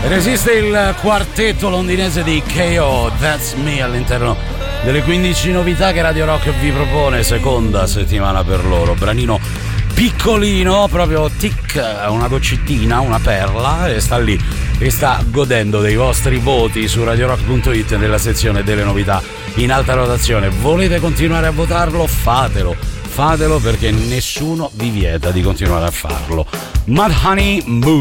Resiste il quartetto londinese di KO, That's Me, all'interno delle 15 novità che Radio Rock vi propone, seconda settimana per loro. Branino piccolino, proprio tic, una goccettina, una perla, e sta lì e sta godendo dei vostri voti su radiorock.it nella sezione delle novità in alta rotazione. Volete continuare a votarlo? Fatelo perché nessuno vi vieta di continuare a farlo. Mudhoney Boo.